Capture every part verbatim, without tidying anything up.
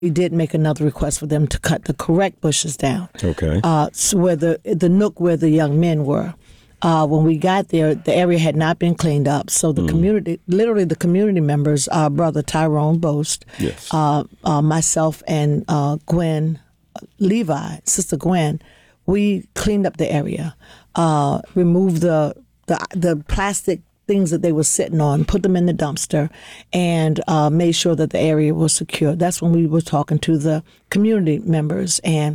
We did make another request for them to cut the correct bushes down. Okay. Uh, so where the the nook where the young men were. Uh, when we got there, the area had not been cleaned up. So the mm. community, literally the community members, our brother Tyrone Boast, yes. uh, uh, myself and uh, Gwen Levi, Sister Gwen, we cleaned up the area, uh, removed the, the the plastic things that they were sitting on, put them in the dumpster, and uh, made sure that the area was secure. That's when we were talking to the community members and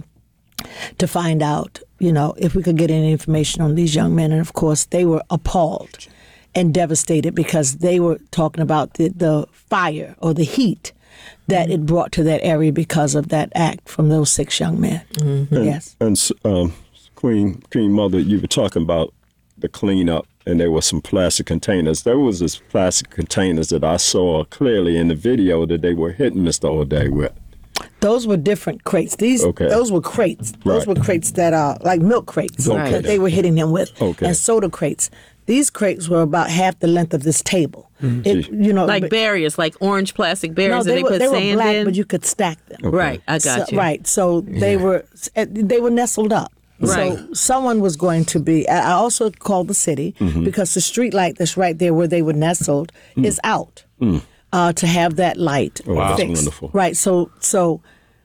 to find out, you know, if we could get any information on these young men. And of course, they were appalled and devastated because they were talking about the, the fire or the heat that mm-hmm. it brought to that area because of that act from those six young men. Mm-hmm. And, yes. And um, Queen, Queen Mother, you were talking about the cleanup, and there were some plastic containers. There was this plastic containers that I saw clearly in the video that they were hitting Mister O'Day with. Those were different crates. These, okay. Those were crates. Those right. were crates that are like milk crates okay. that they were hitting him with, okay. and soda crates. These crates were about half the length of this table. Mm-hmm. It, you know, like but, barriers, like orange plastic barriers no, that they, they were, put they sand were black, in. but you could stack them. Okay. Right, I got so, you. Right, so they yeah. were they were nestled up. Right. So someone was going to be. I also called the city mm-hmm. because the street light that's right there where they were nestled mm. is out. Mm. Uh, to have that light oh, wow. fixed. That's wonderful. Right. So so.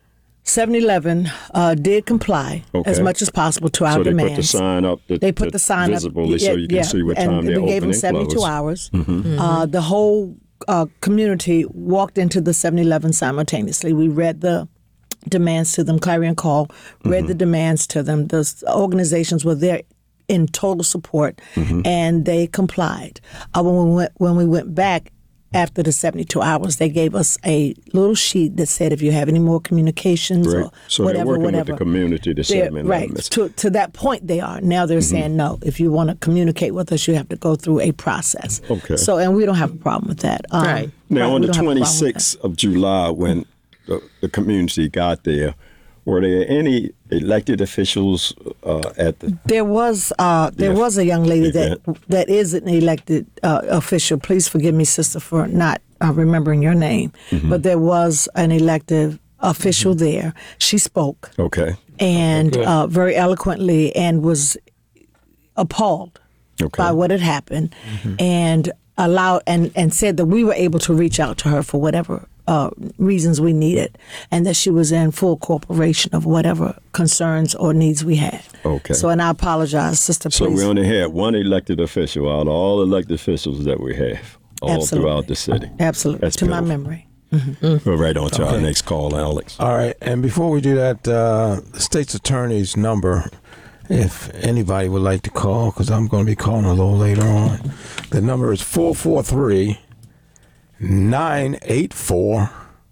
seven eleven uh, did comply okay. as much as possible to our so demands. So they put the sign up that, they put the sign visibly up, so you can yeah, see what and time they're we gave open them seventy-two and close. hours. Mm-hmm. Mm-hmm. Uh, the whole uh, community walked into the seven eleven simultaneously. We read the demands to them, clarion call, read mm-hmm. the demands to them. The organizations were there in total support, mm-hmm. and they complied. Uh, when we went, when we went back, after the seventy-two hours, they gave us a little sheet that said, if you have any more communications right. or so whatever, they're working whatever. with the community to send them. Right. To, to that point, they are. Now they're mm-hmm. saying, no, if you want to communicate with us, you have to go through a process. Okay. So, and we don't have a problem with that. Um, right. Now, right, on the twenty-sixth of July, when the, the community got there, were there any elected officials uh, at the? There was uh, there yeah. was a young lady event. that that is an elected uh, official. Please forgive me, sister, for not uh, remembering your name. Mm-hmm. But there was an elected official mm-hmm. there. She spoke. Okay. And okay, uh, very eloquently, and was appalled okay. by what had happened, mm-hmm. and allowed and, and said that we were able to reach out to her for whatever uh, reasons we needed, and that she was in full cooperation of whatever concerns or needs we had. Okay. So, and I apologize, sister. So please. we only had one elected official out of all elected officials that we have all Absolutely. throughout the city. Absolutely. That's to beautiful. my memory. Mm-hmm. We're right on to Okay. our next call, Alex. All right, and before we do that, uh, the state's attorney's number, if anybody would like to call, because I'm going to be calling a little later on. The number is four four three, nine eight four,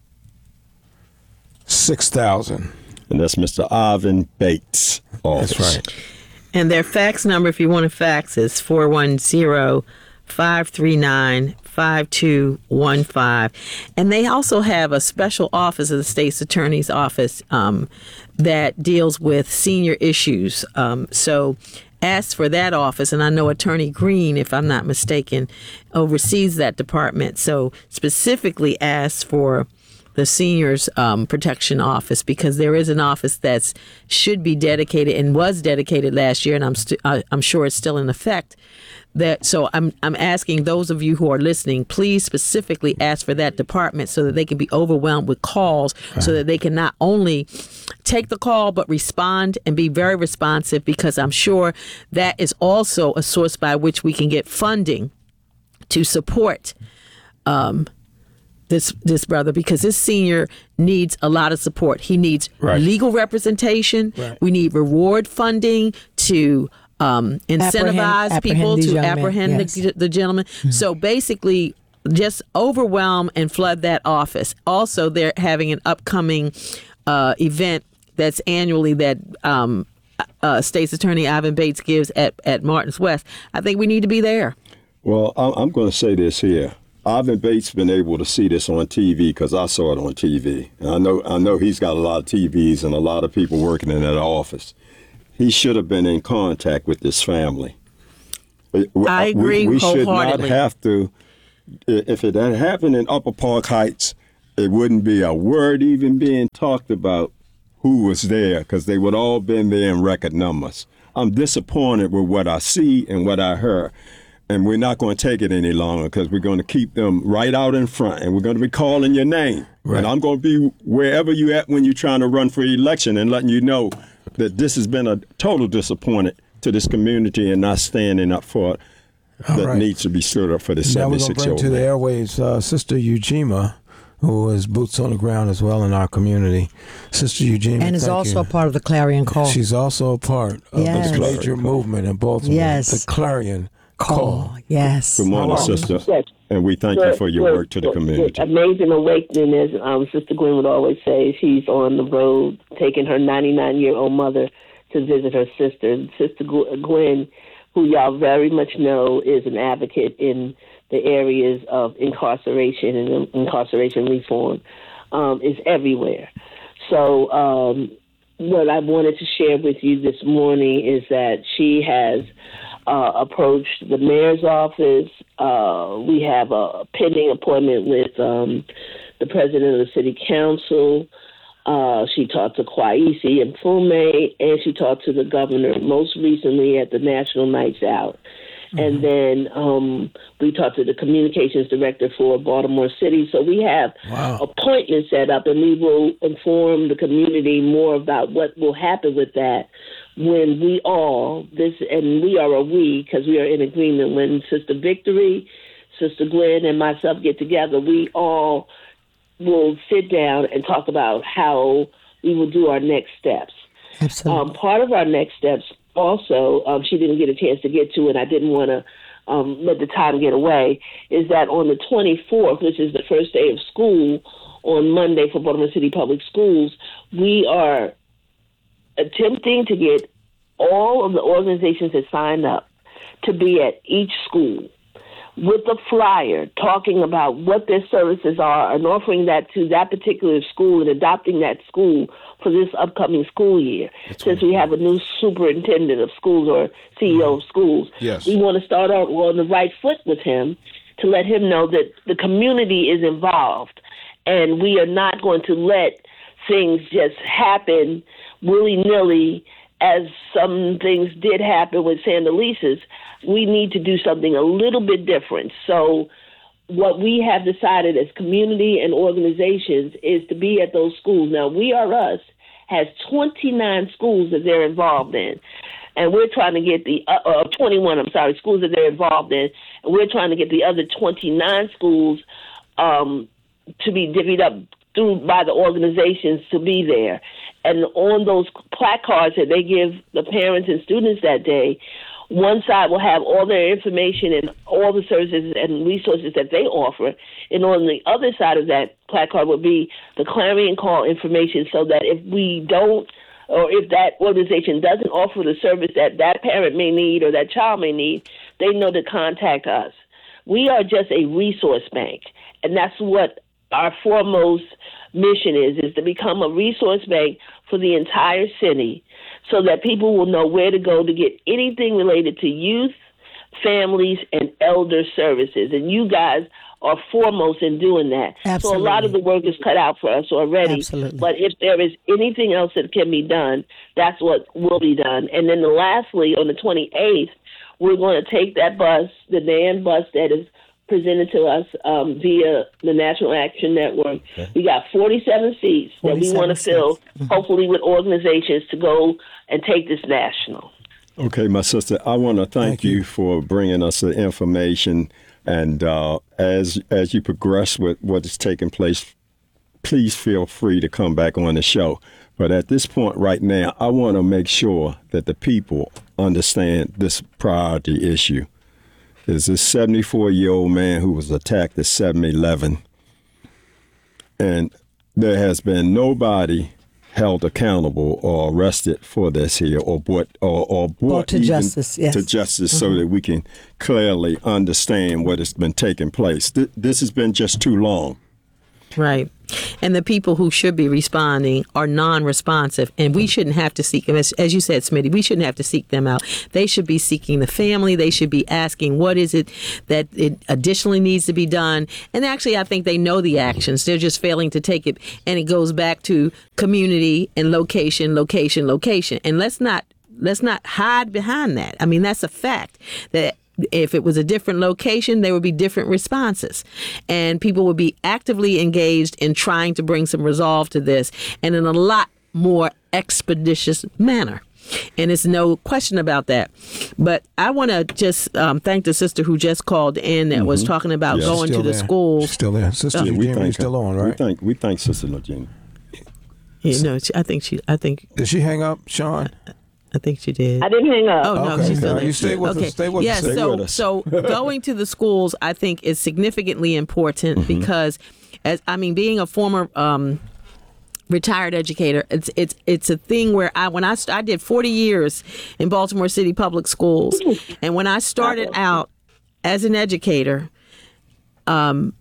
six thousand. And that's Mister Ivan Bates' office. That's right. And their fax number, if you want to fax, is four one zero, five three nine, five two one five. And they also have a special office of the state's attorney's office um, that deals with senior issues. Um, so ask for that office. And I know Attorney Green, if I'm not mistaken, oversees that department. So specifically ask for the seniors um, protection office, because there is an office that's should be dedicated and was dedicated last year, and I'm st- I, I'm sure it's still in effect. That so I'm I'm asking those of you who are listening, please specifically ask for that department so that they can be overwhelmed with calls, right. so that they can not only take the call but respond and be very responsive, because I'm sure that is also a source by which we can get funding to support um, this this brother, because this senior needs a lot of support. He needs right. legal representation. Right. We need reward funding to um, incentivize apprehend, people apprehend to apprehend men, yes. the, the gentleman. Mm-hmm. So basically, just overwhelm and flood that office. Also, they're having an upcoming uh, event that's annually that um, uh, State's Attorney Ivan Bates gives at, at Martin's West. I think we need to be there. Well, I'm going to say this here. Ivan Bates been able to see this on T V because I saw it on T V. And I know I know he's got a lot of T Vs and a lot of people working in that office. He should have been in contact with this family. I agree we, we should not wholeheartedly. have to, if it had happened in Upper Park Heights, it wouldn't be a word even being talked about who was there, because they would all been there in record numbers. I'm disappointed with what I see and what I heard. And we're not going to take it any longer, because we're going to keep them right out in front, and we're going to be calling your name. Right. And I'm going to be wherever you at when you're trying to run for election, and letting you know that this has been a total disappointment to this community and not standing up for it. All that right. needs to be stood up for the seventy-six year old. Now we're going to bring to the airwaves uh, Sister Eugenia, who is boots on the ground as well in our community. Sister Eugenia, and is also you. a part of the Clarion Call. She's also a part of yes. the major movement in Baltimore. Yes. The Clarion Call. Call. Yes. Good morning, um, sister. Yes. And we thank good, you for your good, work to the community. Good. Amazing awakening, as um, Sister Gwen would always say. She's on the road taking her ninety-nine-year-old mother to visit her sister. Sister Gwen, who y'all very much know, is an advocate in the areas of incarceration and incarceration reform, um, is everywhere. So um, what I wanted to share with you this morning is that she has uh, approached the mayor's office. Uh, we have a pending appointment with um, the president of the city council. Uh, she talked to Kwesi and Fume, and she talked to the governor most recently at the National Nights Out. Mm-hmm. And then um, we talked to the communications director for Baltimore City. So we have wow. appointments set up, and we will inform the community more about what will happen with that when we all, this, and we are a we, because we are in agreement, when Sister Victory, Sister Gwen, and myself get together, we all will sit down and talk about how we will do our next steps. Absolutely. Um, part of our next steps also, um, she didn't get a chance to get to, and I didn't want to um, let the time get away, is that on the twenty-fourth, which is the first day of school, on Monday for Baltimore City Public Schools, we are attempting to get all of the organizations that signed up to be at each school with a flyer talking about what their services are and offering that to that particular school and adopting that school for this upcoming school year. That's Since we have a new superintendent of schools or C E O of schools, yes. we want to start out on the right foot with him to let him know that the community is involved, and we are not going to let things just happen willy-nilly, as some things did happen with Sandalises. We need to do something a little bit different. So what we have decided as community and organizations is to be at those schools. Now, We Are Us has twenty-nine schools that they're involved in. And we're trying to get the, uh, uh, twenty-one, I'm sorry, schools that they're involved in. And we're trying to get the other twenty-nine schools um, to be divvied up through by the organizations to be there. And on those placards that they give the parents and students that day, one side will have all their information and all the services and resources that they offer. And on the other side of that placard will be the Clarion Call information, so that if we don't, or if that organization doesn't offer the service that that parent may need or that child may need, they know to contact us. We are just a resource bank, and that's what our foremost mission is, is to become a resource bank for the entire city, so that people will know where to go to get anything related to youth, families, and elder services. And you guys are foremost in doing that. Absolutely. So a lot of the work is cut out for us already. Absolutely. But if there is anything else that can be done, that's what will be done. And then lastly, on the twenty-eighth, we're going to take that bus, the Dan bus that is presented to us um, via the National Action Network. Okay. We got forty-seven seats that we want to fill, mm-hmm. hopefully with organizations to go and take this national. Okay, my sister, I want to thank, thank you. you for bringing us the information. And uh, as as you progress with what is taking place, please feel free to come back on the show. But at this point right now, I want to make sure that the people understand this priority issue. There's this seventy-four-year-old man who was attacked at seven eleven, and there has been nobody held accountable or arrested for this here, or brought or, or brought or to even justice, yes. to justice, Mm-hmm. so that we can clearly understand what has been taking place. Th- this has been just too long. Right. And the people who should be responding are non-responsive, and we shouldn't have to seek them. As, as you said, Smitty, we shouldn't have to seek them out. They should be seeking the family. They should be asking what is it that it additionally needs to be done. And actually, I think they know the actions. They're just failing to take it. And it goes back to community and location, location, location. And let's not let's not hide behind that. I mean, that's a fact that if it was a different location, there would be different responses. And people would be actively engaged in trying to bring some resolve to this, and in a lot more expeditious manner. And there's no question about that. But I want to just um, thank the sister who just called in that mm-hmm. was talking about yeah. going Still to the there. schools. She's still there. Sister yeah, Eugenia is still on, right? We thank, we thank Sister Eugenia. Yeah, no, she, I think she, I think, Did she hang up, Sean? I think she did. I didn't hang up. Oh, no, Okay. she's still No, there. you stay with okay. us. Stay with yeah, us. Stay so, with us. so going to the schools, I think, is significantly important Mm-hmm. because, as I mean, being a former um, retired educator, it's it's it's a thing where I when I st- I did forty years in Baltimore City Public Schools, and when I started out as an educator, um,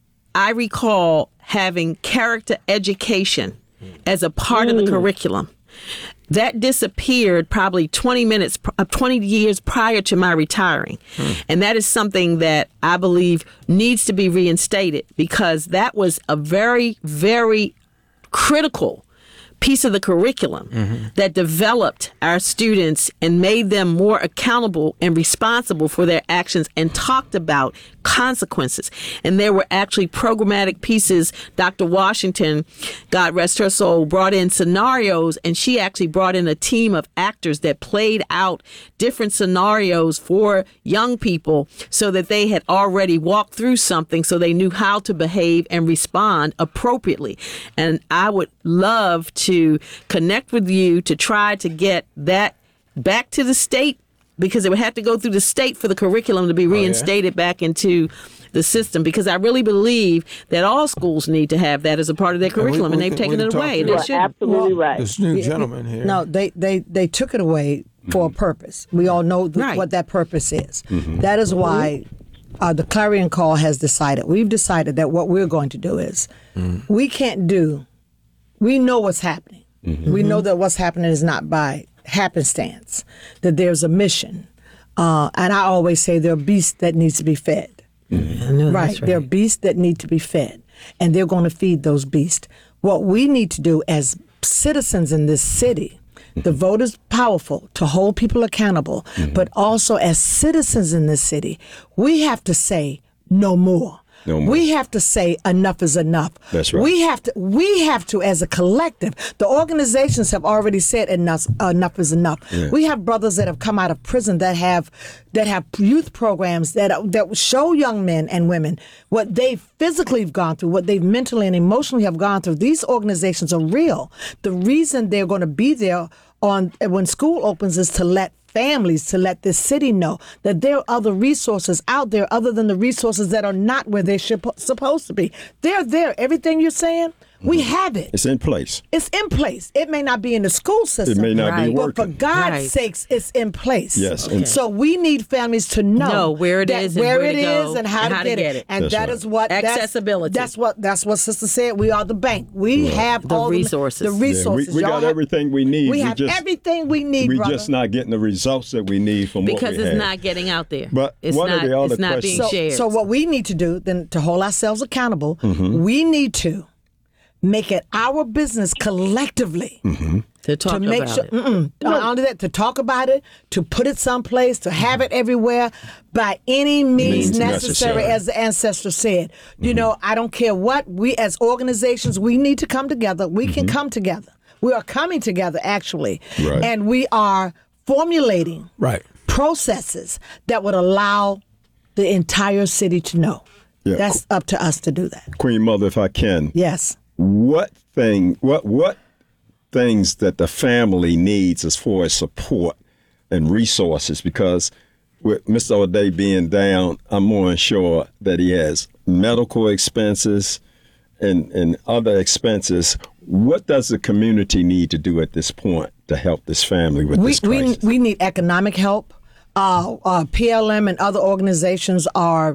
I recall having character education as a part of the curriculum. That disappeared probably twenty minutes, uh, twenty years prior to my retiring. Hmm. And that is something that I believe needs to be reinstated because that was a very, very critical piece of the curriculum mm-hmm. that developed our students and made them more accountable and responsible for their actions and talked about consequences. And there were actually programmatic pieces. Doctor Washington, God rest her soul, brought in scenarios, and she actually brought in a team of actors that played out different scenarios for young people so that they had already walked through something so they knew how to behave and respond appropriately. And I would love to connect with you to try to get that back to the state, because it would have to go through the state for the curriculum to be reinstated oh, yeah? back into the system, because I really believe that all schools need to have that as a part of their curriculum, and, we, we and they've can, taken it away. You are absolutely right. This new gentleman here. No, they, they, they took it away for mm-hmm. a purpose. We all know th- right. what that purpose is. Mm-hmm. That is why uh, the Clarion Call has decided, we've decided that what we're going to do is mm-hmm. we can't do, we know what's happening. Mm-hmm. We know that what's happening is not by happenstance, that there's a mission. Uh, and I always say there are beasts that needs to be fed. Mm-hmm. I know right. that's right. There are beasts that need to be fed, and they're going to feed those beasts. What we need to do as citizens in this city, mm-hmm. the vote is powerful to hold people accountable, mm-hmm. but also as citizens in this city, we have to say no more. No more. We have to say enough is enough. That's right. We have to, we have to, as a collective, the organizations have already said enough, enough is enough. Yeah. We have brothers that have come out of prison that have, that have youth programs that, that show young men and women what they physically have gone through, what they mentally and emotionally have gone through. These organizations are real. The reason they're going to be there on when school opens is to let families, to let this city know that there are other resources out there other than the resources that are not where they're supposed to be. They're there. Everything you're saying, we have it. It's in place. It's in place. It may not be in the school system. It may not right. be working. But for God's right. sakes, it's in place. Yes. Okay. So we need families to know, know where it that is and where, where it to go is and how, and to, how get to get it. it. And That's that right. is what Accessibility. That's, that's what that's what Sister said. We are the bank. We Right. have The all resources. The, the resources. Yeah, we we Y'all got have, everything we need. We, we have just, everything we need, We're brother. just not getting the results that we need from because what we it's have. not getting out there. But it's one of not, the other it's not being questions- so, shared. so what we need to do then to hold ourselves accountable, Mm-hmm. we need to make it our business collectively Mm-hmm. to talk to make about sure, it. mm-mm, not only that, to talk about it, to put it someplace, to have it everywhere, by any means, Means necessary, necessary. as the ancestor said. You know, I don't care what, we as organizations, we need to come together. We can come together. We are coming together, actually. Right. And we are formulating Right. processes that would allow the entire city to know. Yeah. That's up to us to do that. Queen Mother, if I can, Yes. what thing, what what things that the family needs as far as support and resources? Because with Mister O'Day being down, I'm more sure that he has medical expenses and, and other expenses. What does the community need to do at this point to help this family with We, this we, crisis? we need economic help. Uh, uh, P L M and other organizations are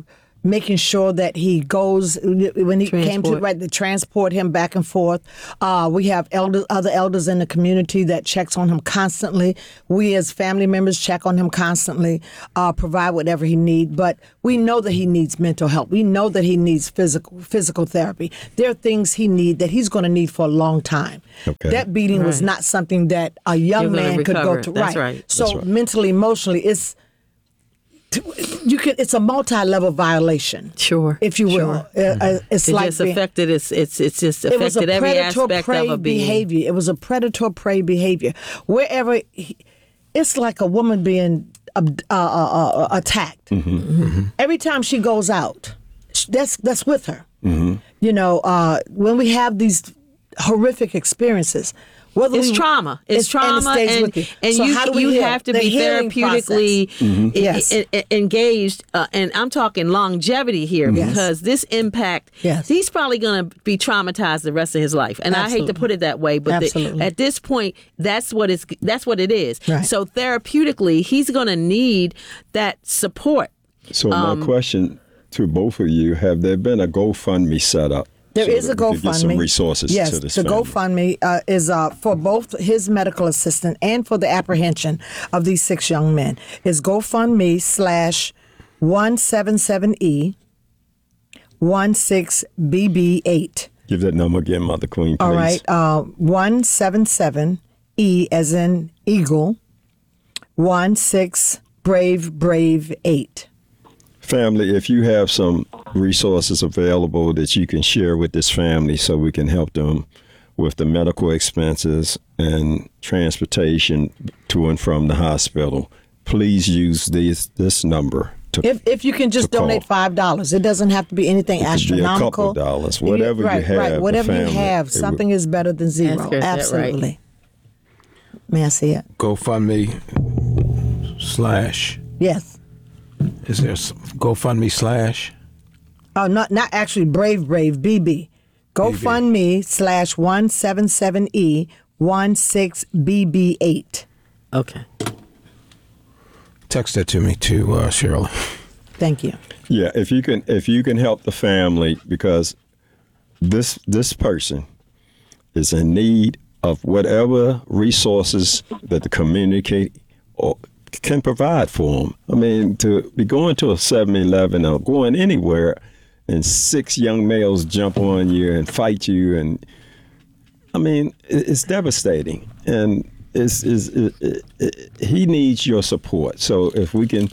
making sure that he goes when he came to Transport. right to transport him back and forth. Uh, we have elders, other elders in the community that checks on him constantly. We as family members check on him constantly, uh, provide whatever he needs. But we know that he needs mental help. We know that he needs physical physical therapy. There are things he needs that he's going to need for a long time. Okay. That beating was Right. not something that a young You're gonna man could recover. go through. That's right. So That's right. mentally, emotionally, it's you can. It's a multi-level violation. Sure. If you will, Sure. Uh, uh, it's It like just being- affected. It's it's it's just it was a affected every predator aspect prey of a being. behavior. It was a predator prey behavior. Wherever he, it's like a woman being uh, uh, uh, attacked. Every time she goes out, sh- that's that's with her. You know, uh, when we have these horrific experiences. Whether It's we- trauma. It's, trauma, and, it stays and, with you. and So you how do we you heal? have to The be healing therapeutically process. e- Yes. e- e- engaged, uh, and I'm talking longevity here Yes. because this impact. Yes. He's probably going to be traumatized the rest of his life, and I hate Absolutely. to put it that way, but the, Absolutely. at this point, that's what it's that's what it is. Right. So therapeutically, he's going to need that support. So Um, my question to both of you: have there been a GoFundMe set up? There so is a that we could get GoFundMe. some resources yes, to this the family? GoFundMe uh, is uh, for both his medical assistant and for the apprehension of these six young men. Is GoFundMe slash one seven seven E one six B B eight. Give that number again, Mother Queen, please. All right, uh, one seven seven E as in eagle, one six brave brave eight. Family, if you have some resources available that you can share with this family so we can help them with the medical expenses and transportation to and from the hospital, please use this this number. To, If if you can just to donate call. five dollars, it doesn't have to be anything It could be a astronomical. couple of dollars, whatever you right, have, Right, the whatever you family, have, it something is better than zero. That's good, that's right. Absolutely. May I see it? GoFundMe slash. Yes. Is there some GoFundMe slash? Oh, not not actually Brave Brave B B. GoFundMe slash one seven seven E one six B B eight. Okay. Text that to me too, uh, Shirley. Thank you. Yeah, if you can if you can help the family, because this this person is in need of whatever resources that the community or can provide for them. I mean, to be going to a seven eleven or going anywhere and six young males jump on you and fight you, and I mean, it- it's devastating. And it's, it's, it, it, it, he needs your support. So if we can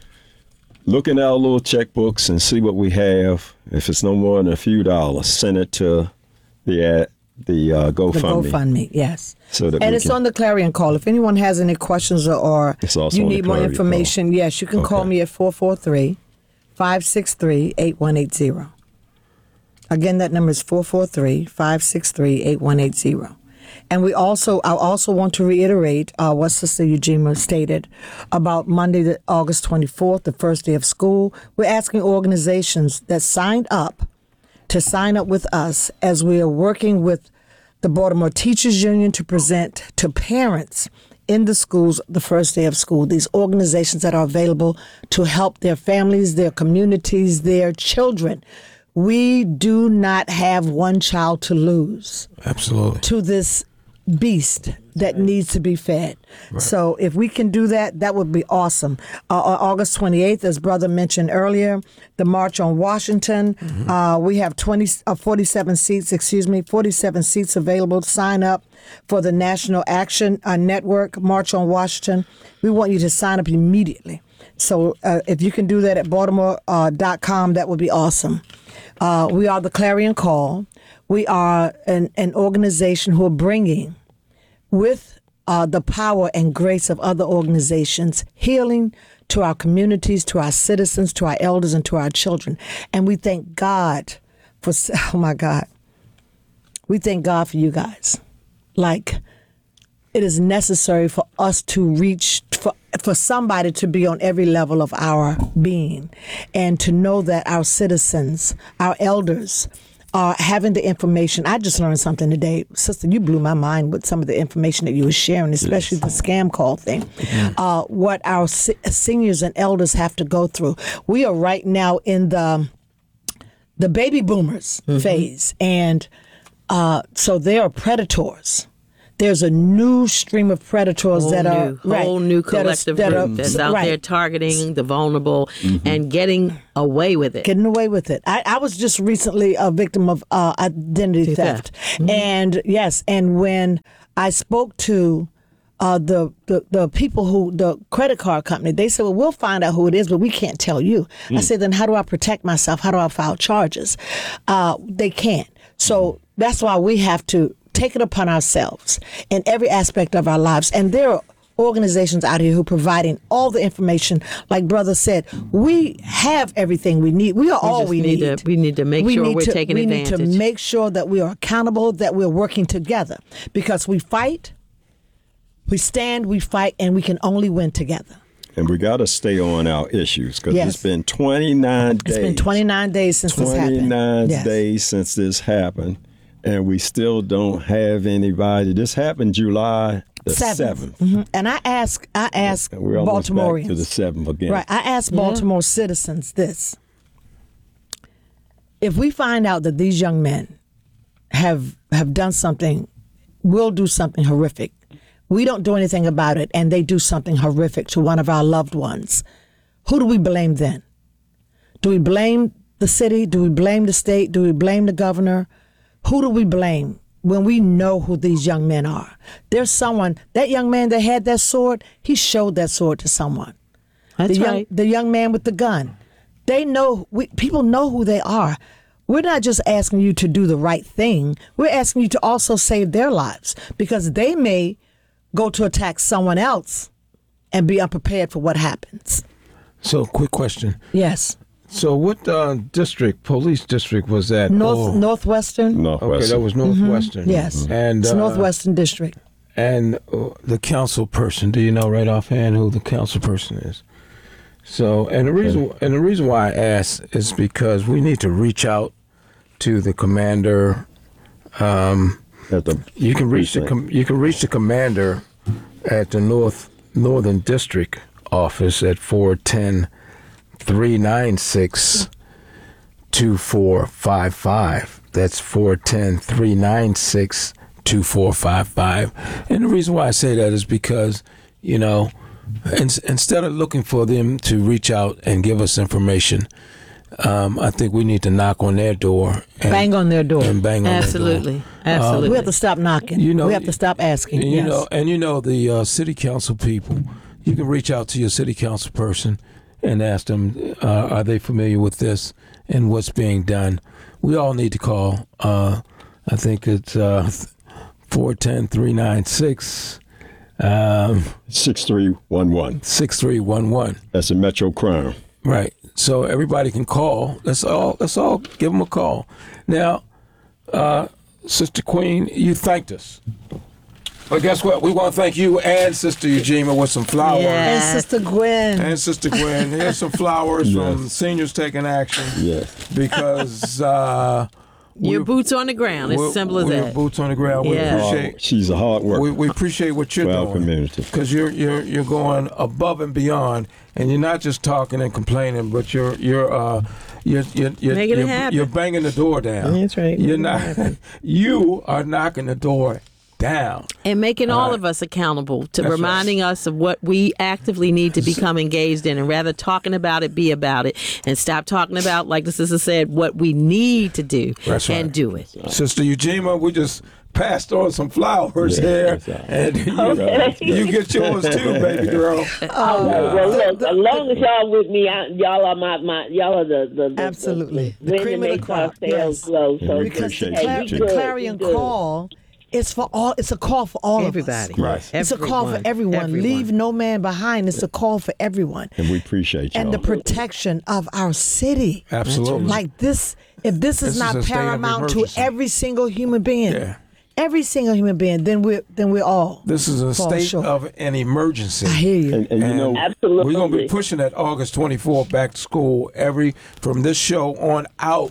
look in our little checkbooks and see what we have, if it's no more than a few dollars, send it to the uh, the uh, The GoFundMe. GoFundMe, yes. So that and we it's can- on the Clarion Call. If anyone has any questions or, or It's also you on the need more Clarion information, yes, you can call Okay. me at four four three, five six three, eight one eight zero. Again, that number is four four three, five six three, eight one eight zero. And we also, I also want to reiterate uh, what Sister Eugenia stated about Monday, the August twenty-fourth, the first day of school. We're asking organizations that signed up to sign up with us as we are working with the Baltimore Teachers Union to present to parents in the schools the first day of school. These organizations that are available to help their families, their communities, their children. We do not have one child to lose Absolutely. to this beast that needs to be fed. So if we can do that, that would be awesome. Uh, on August twenty-eighth, as Brother mentioned earlier, the March on Washington, uh, we have twenty, uh, forty-seven seats, excuse me, forty-seven seats available. Sign up for the National Action uh, Network March on Washington. We want you to sign up immediately. So uh, if you can do that at baltimore dot com, that would be awesome. Uh, we are the Clarion Call. We are an, an organization who are bringing, with uh, the power and grace of other organizations, healing to our communities, to our citizens, to our elders, and to our children. And we thank God for, oh my God, we thank God for you guys. Like, it is necessary for us to reach, for, for somebody to be on every level of our being and to know that our citizens, our elders, are having the information. I just learned something today. Sister, you blew my mind with some of the information that you were sharing, especially yes. the scam call thing. Mm-hmm. Uh, what our se- seniors and elders have to go through. We are right now in the the baby boomers mm-hmm. phase. And uh, so they are predators. There's a new stream of predators whole that are new, right, whole new collective that are, that group are, that's out right. there targeting the vulnerable mm-hmm. and getting away with it. Getting away with it. I, I was just recently a victim of uh, identity theft, theft. Mm-hmm. and yes, and when I spoke to uh, the, the the people who the credit card company, they said, "Well, we'll find out who it is, but we can't tell you." Mm. I said, "Then how do I protect myself? How do I file charges?" Uh, they can't. So that's why we have to take it upon ourselves in every aspect of our lives. And there are organizations out here who are providing all the information. Like Brother said, we have everything we need. We are we all we need. need. To, we need to make we sure we're to, taking we advantage. We need to make sure that we are accountable, that we're working together. Because we fight, we stand, we fight, and we can only win together. And we got to stay on our issues because yes. it's been twenty-nine days. It's been twenty-nine days since this happened. twenty-nine yes. days since this happened. And we still don't have anybody. This happened July the seventh. Mm-hmm. And I ask, I ask we're almost Baltimoreans. back to the seventh again. Right. I ask Baltimore yeah. citizens this. If we find out that these young men have have done something, will do something horrific, we don't do anything about it, and they do something horrific to one of our loved ones, who do we blame then? Do we blame the city? Do we blame the state? Do we blame the governor? Who do we blame when we know who these young men are? There's someone, that young man that had that sword, he showed that sword to someone. That's the young, right. The young man with the gun. They know, we, people know who they are. We're not just asking you to do the right thing. We're asking you to also save their lives because they may go to attack someone else and be unprepared for what happens. So, quick question. Yes. So what uh, district, police district was that? North oh. Northwestern. Northwestern. Okay, that was Northwestern. Mm-hmm. Yes. And, it's uh, Northwestern District. And uh, the council person, do you know right offhand who the council person is? So, and the reason and the reason why I ask is because we need to reach out to the commander. Um, at the you can reach the com- you can reach the commander at the North Northern District office at four ten. three nine six, two four five five. That's four one zero, three nine six, two four five five. And the reason why I say that is because, you know, in, instead of looking for them to reach out and give us information, um, I think we need to knock on their door. And bang on their door. And bang on Absolutely. their door. Absolutely. Uh, we have to stop knocking. You know, we have to stop asking. And, yes. you know, and you know, the uh, city council people, you can reach out to your city council person and ask them, uh, are they familiar with this and what's being done? We all need to call. Uh, I think it's uh, four one zero, three nine six, um, six three one one. six three one one. That's a Metro Crime. Right. So everybody can call. Let's all let's all give them a call. Now, uh, Sister Queen, you thanked us. But guess what? We want to thank you and Sister Eugenia with some flowers. And Sister Gwen. And Sister Gwen. Here's some flowers yes. from Seniors Taking Action. Yes. Because uh, your boots on the ground. It's simple as that. Boots on the ground. We Yeah. appreciate. Oh, she's a hard worker. We, we appreciate what you're for our doing. community. Because you're you're you're going above and beyond, and you're not just talking and complaining, but you're you're uh you're you're you're, Making it you're, happen. you're banging the door down. That's right. You're Making it not. happen. You are knocking the door down. And making all right. of us accountable to That's reminding right. us of what we actively need to become engaged in, and rather talking about it, be about it, and stop talking about, like the sister said, what we need to do. That's and right. do it. Sister Eugenia, we just passed on some flowers Yeah, here, that's right. and you, Okay. you get yours too, baby girl. All right. Well, look. As long as y'all with me, I, y'all are my, my y'all are the the, the Absolutely. the, The the cream of the makes our crop, sales yes. glow. So We Because the, appreciate hey, clar- you, we the good, clarion we good. call is for all. It's a call for all Everybody. of us. Right. It's a call for Everyone. everyone. Everyone. Leave no man behind. It's a call for everyone. And we appreciate y'all. And the protection of our city. Absolutely. Like this, if this is This is not a state of paramount to emergency. every single human being, Yeah. every single human being, then we're then we're all. This is a fall state short. of an emergency. I hear you. and, and you And know, Absolutely. We're going to be pushing that August twenty-fourth back to school every from this show on out.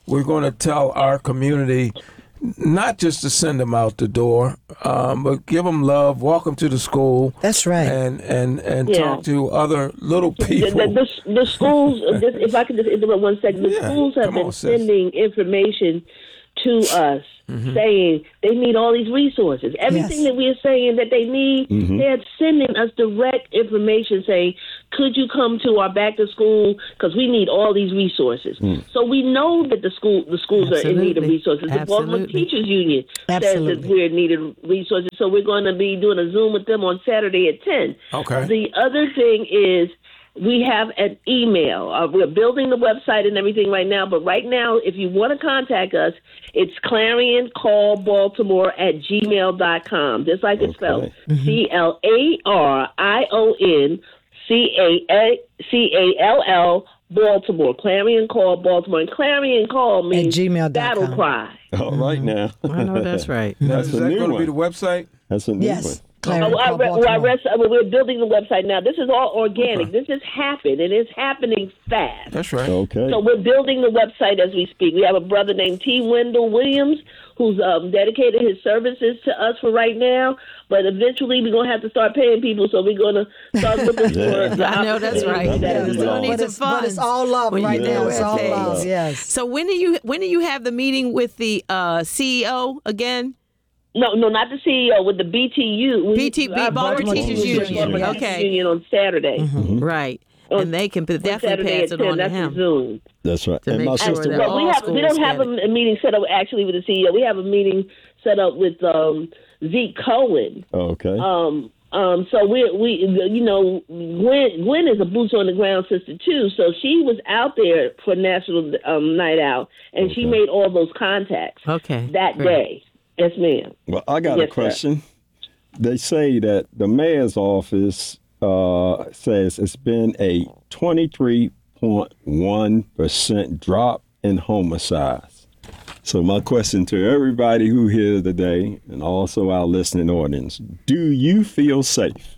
we're going to tell our community not just to send them out the door, um, but give them love, walk them to the school. That's right. And and, and Yeah. talk to other little people. The, the, the, the schools, just, if I could just interrupt one second, the Yeah, schools have come been on, sis. sending information to us Mm-hmm. saying they need all these resources. Everything Yes. that we are saying that they need, Mm-hmm. they're sending us direct information saying, could you come to our back to school? Because we need all these resources. Mm. So we know that the school the schools are in need of Absolutely. resources. The Baltimore Absolutely. Teachers Union says Absolutely. that we're in need of resources. So we're going to be doing a Zoom with them on Saturday at ten. Okay. The other thing is we have an email. Uh, we're building the website and everything right now, but right now, if you want to contact us, it's clarion call baltimore at gmail dot com, just like it's spelled. Okay. C L A R I O N C A C A L L Baltimore. Clarion Call Baltimore. And Clarion Call means gmail dot battle com. cry. All right now. I know that's right. Now, That's is a that new going to one. be the website? That's a new Yes. one. Clarion Oh, I Call re- well, I Baltimore. rest, uh, we're building the website now. This is all organic. This has happened, and it's happening fast. That's right. Okay. So we're building the website as we speak. We have a brother named T. Wendell Williams who's um, dedicated his services to us for right now. But eventually we're going to have to start paying people, so we're going to start looking Yeah. for the I know that's right. opportunity that Yeah, we it's Still all- need But some it's, but it's funds all love when you right do now. it. It's all Hey. love. Yes. So when do you when do you have the meeting with the uh, C E O again? No, no, not the C E O, with the B T U. We- B T B, our Baltimore Teachers Union. Baltimore Okay. Teachers Union on Saturday. Right. On- And they can p- On definitely Saturday pass at it ten. on to That's him. the Zoom. That's right. To And my make sure sister. that Well, we all have we don't schools have get a, a meeting set up actually with the C E O. We have a meeting set up with um, Zeke Cohen. Okay. Um, um, so we we you know Gwen Gwen is a boots on the ground sister too. So she was out there for National um, Night Out, and she Okay. made all those contacts Okay. that Great. day. Yes, ma'am. Well, I got Yes, a sir. question. They say that the mayor's office uh, says it's been a twenty-three point one percent drop in homicides. So my question to everybody who here today, and also our listening audience, do you feel safe?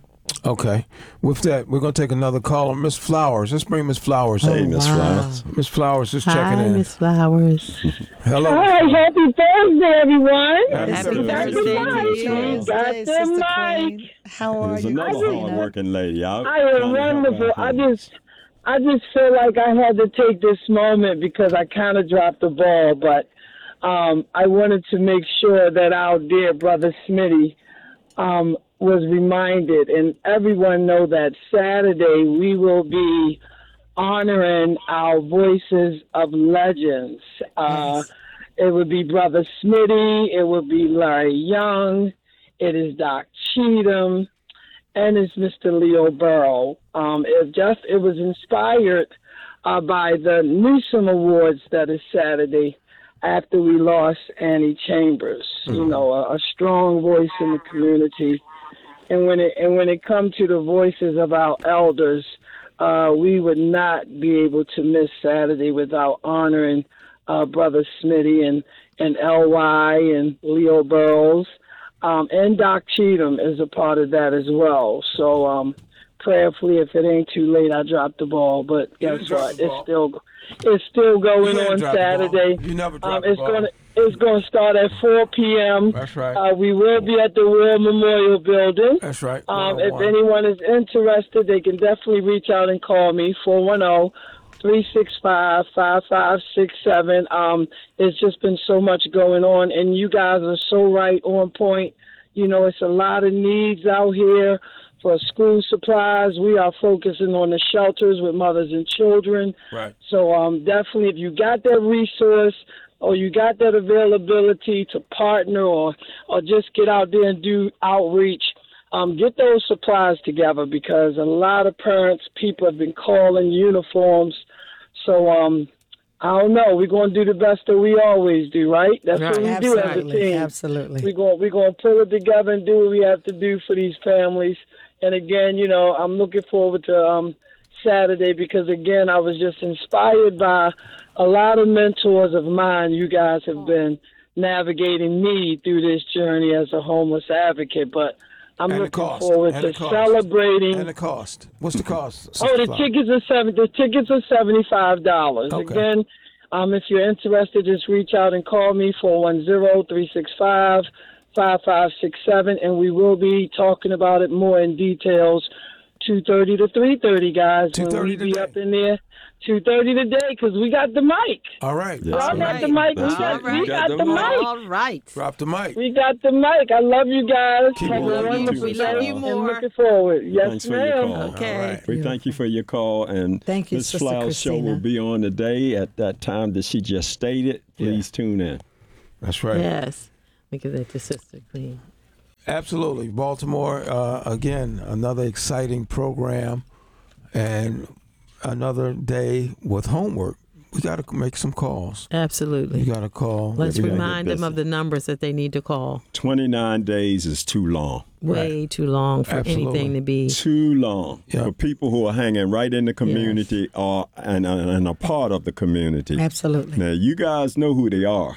Okay. With that, we're going to take another caller. Miss Flowers. Let's bring Miss Flowers Hey, in. Miss Flowers. Miss Flowers is checking Hi, in. Miss Flowers. Hello. Hi, happy Thursday, everyone. Happy Happy Thursday. Thursday to you. Got Thursday, the Sister mic. Queen. How are There's you? another Christina? hard-working lady. I, I am wonderful. I just, I just feel like I had to take this moment because I kind of dropped the ball, but um, I wanted to make sure that our dear brother Smitty um, was reminded, and everyone know that Saturday we will be honoring our voices of legends. Uh, Yes. It would be Brother Smitty. It would be Larry Young. It is Doc Cheatham. And it's Mister Leo Burrow. Um, it just it was inspired uh, by the Newsom Awards that is Saturday after we lost Annie Chambers. You know, a, a strong voice in the community. And when it and when it comes to the voices of our elders, uh, we would not be able to miss Saturday without honoring uh, Brother Smitty and and L Y and Leo Burrows. Um, and Doc Cheatham is a part of that as well. So um, prayerfully, if it ain't too late, I dropped the ball. But You guess dropped what? the It's ball. still it's still going You never on dropped the ball. Saturday. You never dropped um, the it's ball. gonna it's gonna start at four p.m. That's right. Uh, we will be at the War Memorial Building. That's right. Um, one oh if one. anyone is interested, they can definitely reach out and call me, four one zero, three six five, five five six seven. Um, it's just been so much going on, and you guys are so right on point. You know, it's a lot of needs out here for school supplies. We are focusing on the shelters with mothers and children. Right. So um, definitely, if you got that resource or you got that availability to partner or or just get out there and do outreach, um, get those supplies together because a lot of parents, people have been calling uniforms. So um, I don't know. We're going to do the best that we always do, right? That's what we Right. do as a Absolutely. team. Absolutely. We're going we're going to pull it together and do what we have to do for these families. And again, you know, I'm looking forward to um, Saturday because again, I was just inspired by a lot of mentors of mine. You guys have been navigating me through this journey as a homeless advocate, but I'm And the looking cost. forward And to the cost. celebrating. And the cost. What's the cost? Oh, the Sister tickets are seven. The tickets are seventy-five dollars. Okay. Again, Um, if you're interested, just reach out and call me, four one zero, three six five, five five six seven, and we will be talking about it more in details two thirty to three thirty, guys. two thirty when we be today. up in there. two thirty today, because we got the mic. All right. Yes, Y'all sir. got the mic. We That's got, right. we You got got the the mic. All right. Drop the mic. We got the mic. I love you guys. Keep Have on a loving you wonderful too, day, Mister and More. looking forward. Yes, Thanks for your ma'am. call. Okay. All right. We thank you for your call, and Thank you, Miz Sister Flowers' show Christina. will be on today at that time that she just stated. Please tune in. That's right. Yes. We give that to Sister Queen. Absolutely. Baltimore, uh, again, another exciting program and another day with homework. We got to make some calls. Absolutely. You got to call. Let's we gotta remind get them of busy. the numbers that they need to call. twenty-nine days is too long. Way too long for Absolutely. anything to be. Too long Yeah. for people who are hanging right in the community or and, and, and a part of the community. Absolutely. Now, you guys know who they are.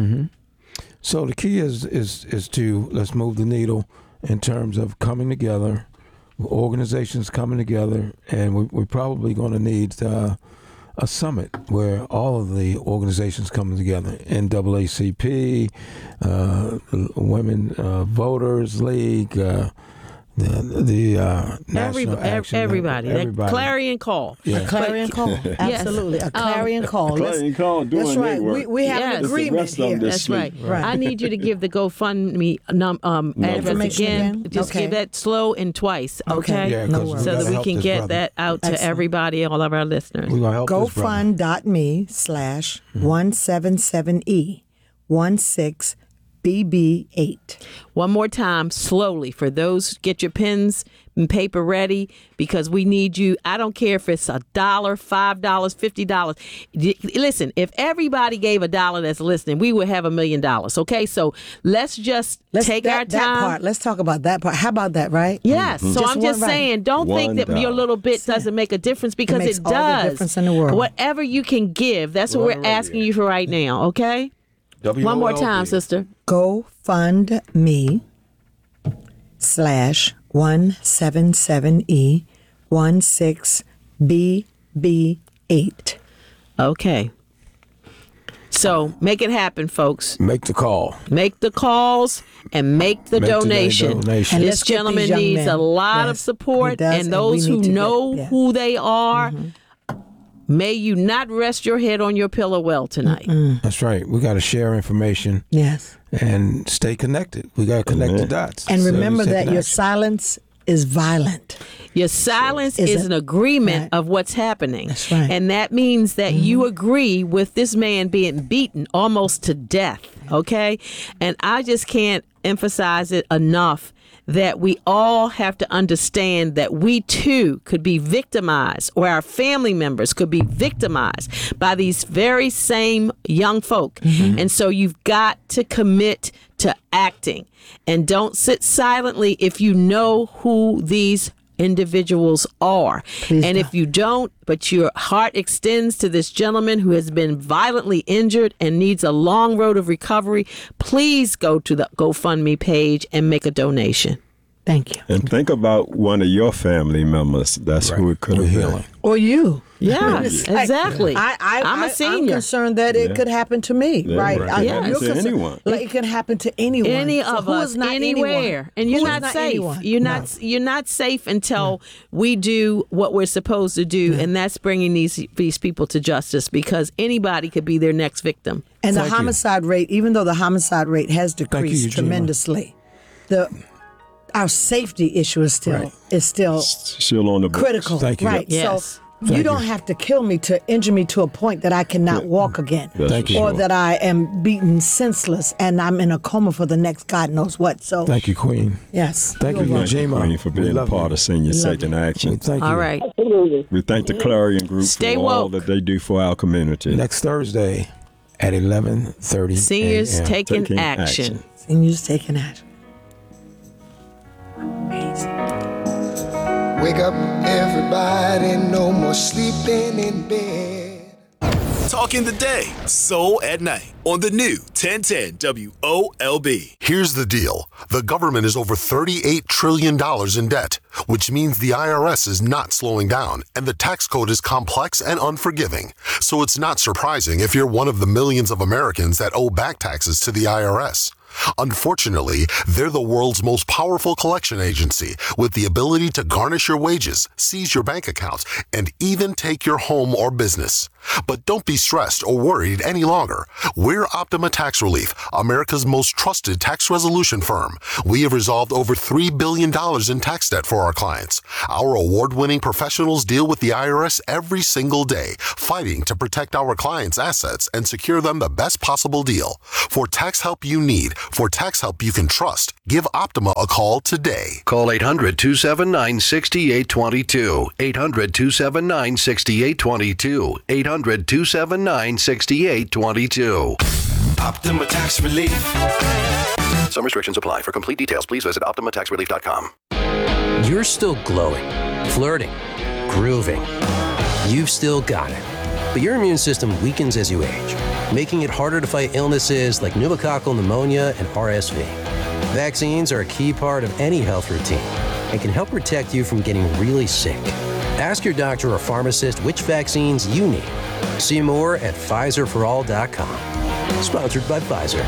So the key is is is to let's move the needle in terms of coming together, organizations coming together, and we, we're probably going to need uh, a summit where all of the organizations coming together. N double A C P, uh, Women uh, Voters League, uh, the the uh, Every, National ev- Action, everybody. That everybody. clarion call. Yeah. A clarion call. Absolutely. A clarion call. Let's- Clarion call doing That's right. their work. We, we have Yes. an It's the agreement rest of them here. that That's right. sleep. Right. I need you to give the GoFundMe num, um, address Information again. again? Just Okay. give that slow and twice, okay? Okay. Yeah, No 'cause worries. So gotta that we help can this get brother. that out to Excellent. everybody, all of our listeners. We're gonna help this brother. GoFund.me slash one seven seven E one six B B eight. One more time, slowly, for those, get your pens and paper ready, because we need you. I don't care if it's a dollar, five dollars, fifty dollars. D- Listen, if everybody gave a dollar that's listening, we would have a million dollars. Okay, so let's just Let's take that, our that time. part. Let's talk about that part. How about that, right? Yes. So Just I'm just one right. saying, don't One think that your dollar. little bit doesn't make a difference, because makes it, all the does. difference in the world. Whatever you can give, that's what we're asking you for right now. Okay. One more time, sister. GoFundMe slash one seven seven E one six B B eight. Okay. So make it happen, folks. Make the call. Make the calls and make the Make the donation. donation. And This let's get gentleman these young needs men. a lot of Yes, support, he does, and and those we who need to get- know yes. who they are. May you not rest your head on your pillow well tonight. That's right. We got to share information Yes. and stay connected. We got to connect the Amen. dots. And So remember we take that an your action. silence is violent. Your silence Is is it? an agreement Right. of what's happening. That's right. And that means that you agree with this man being beaten almost to death. Okay. And I just can't emphasize it enough that we all have to understand that we too could be victimized, or our family members could be victimized by these very same young folk. And so you've got to commit to acting, and don't sit silently if you know who these individuals are. Please and don't. if you don't, but your heart extends to this gentleman who has been violently injured and needs a long road of recovery, please go to the GoFundMe page and make a donation. Thank you. And think about one of your family members. That's who it could We're have healing. been. Or you. Yes, It's like, exactly. I, I, I'm I, a senior. I'm concerned that it Yeah. could happen to me, Yeah, right? right. I- It can you're happen to concerned- anyone. Like it can happen to anyone. Any So of who us, is not anywhere, anyone? and you're Who is not, not safe. anyone? You're No. not. You're not safe until we do what we're supposed to do, and that's bringing these these people to justice. Because anybody could be their next victim. And the Thank you. homicide rate, even though the homicide rate has you, decreased Eugenia. tremendously, the our safety issue is still Right. is still Still on the books. critical. Thank you. Right. Yes. So Thank you don't you. have to kill me to injure me to a point that I cannot walk again. That's Thank for you. Or sure. that I am beaten senseless and I'm in a coma for the next God knows what. So Thank you, Queen. yes. Thank you're you, welcome. Eugenia. Queen, for We being a love part you. of Senior Love Taking you. Action. Thank you. All right. Absolutely. We thank the Clarion Group Stay for all woke. that they do for our community. Next Thursday at eleven thirty. Seniors taking, Taking action. action. And you're just taking action. Amazing. Wake up, everybody, no more sleeping in bed. Talking the Day, Soul at Night on the new ten ten W O L B. Here's the deal. The government is over thirty-eight trillion dollars in debt, which means the I R S is not slowing down, and the tax code is complex and unforgiving. So it's not surprising if you're one of the millions of Americans that owe back taxes to the I R S. Unfortunately, they're the world's most powerful collection agency with the ability to garnish your wages, seize your bank accounts, and even take your home or business. But don't be stressed or worried any longer. We're Optima Tax Relief, America's most trusted tax resolution firm. We have resolved over three billion dollars in tax debt for our clients. Our award-winning professionals deal with the I R S every single day, fighting to protect our clients' assets and secure them the best possible deal. For tax help you need, for tax help you can trust, give Optima a call today. Call eight hundred, two seven nine, six eight two two. eight hundred, two seven nine, six eight two two. eight hundred, two seven nine, six eight two two. Optima Tax Relief. Some restrictions apply. For complete details, please visit optima tax relief dot com. You're still glowing, flirting, grooving. You've still got it. But your immune system weakens as you age, making it harder to fight illnesses like pneumococcal pneumonia and R S V. Vaccines are a key part of any health routine and can help protect you from getting really sick. Ask your doctor or pharmacist which vaccines you need. See more at Pfizer for all dot com. Sponsored by Pfizer.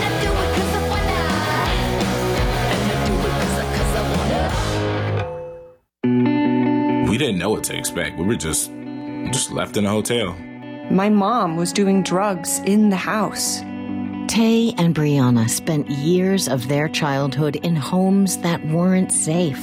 We didn't know what to expect. We were just just left in a hotel. My mom was doing drugs in the house. Tay and Brianna spent years of their childhood in homes that weren't safe.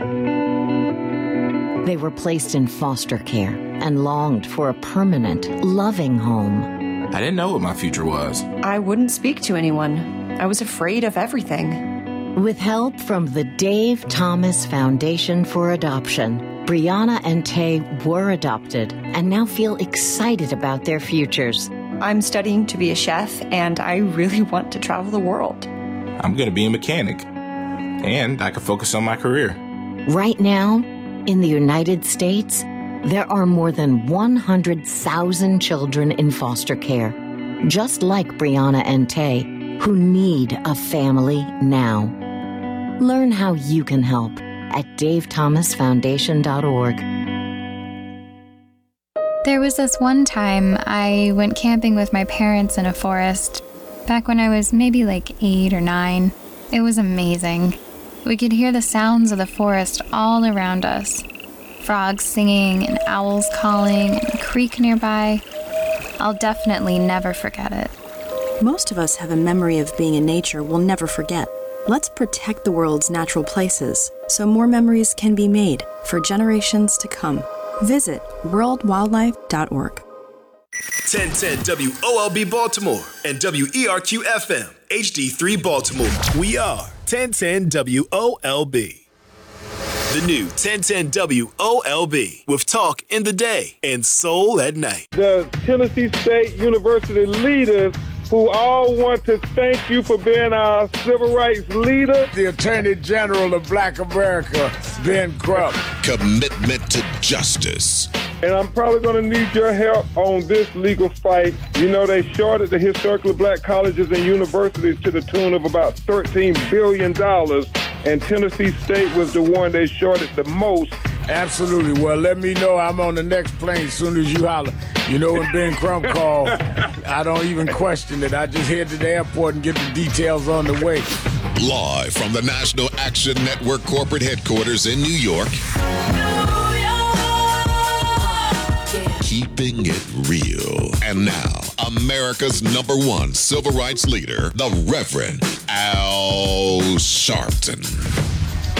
They were placed in foster care and longed for a permanent, loving home. I didn't know what my future was. I wouldn't speak to anyone. I was afraid of everything. With help from the Dave Thomas Foundation for Adoption, Brianna and Tay were adopted and now feel excited about their futures. I'm studying to be a chef, and I really want to travel the world. I'm going to be a mechanic, and I can focus on my career. Right now, in the United States, there are more than one hundred thousand children in foster care, just like Brianna and Tay, who need a family now. Learn how you can help at dave thomas foundation dot org. There was this one time I went camping with my parents in a forest, back when I was maybe like eight or nine. It was amazing. We could hear the sounds of the forest all around us. Frogs singing and owls calling and a creek nearby. I'll definitely never forget it. Most of us have a memory of being in nature we'll never forget. Let's protect the world's natural places so more memories can be made for generations to come. Visit world wildlife dot org. ten ten W O L B Baltimore and W E R Q F M H D three Baltimore. We are ten ten W O L B. The new ten ten W O L B with Talk in the Day and Soul at Night. The Tennessee State University leaders who all want to thank you for being our civil rights leader. The Attorney General of Black America, Ben Crump. Commitment to justice. And I'm probably going to need your help on this legal fight. You know, they shorted the historically black colleges and universities to the tune of about thirteen billion dollars, and Tennessee State was the one they shorted the most. Absolutely. Well, let me know. I'm on the next plane as soon as you holler. You know, when Ben Crump called, I don't even question it. I just head to the airport and get the details on the way. Live from the National Action Network corporate headquarters in New York. Keeping it real. And now, America's number one civil rights leader, the Reverend Al Sharpton.